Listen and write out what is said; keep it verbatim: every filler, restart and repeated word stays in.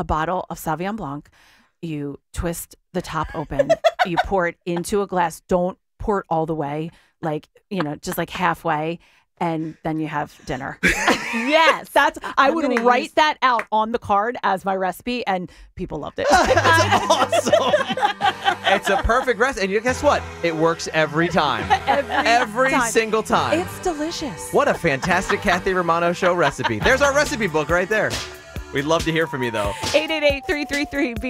a bottle of Sauvignon Blanc. You twist the top open. You pour it into a glass. Don't pour it all the way, like, you know, just like halfway. And then you have dinner. Yes, that's. I I'm would gonna write use- that out on the card as my recipe, and people loved it. That's awesome. It's a perfect recipe. And you guess what? It works every time. Every, Every time. single time. It's delicious. What a fantastic Kathy Romano Show recipe. There's our recipe book right there. We'd love to hear from you, though. eight eight eight, three three three, B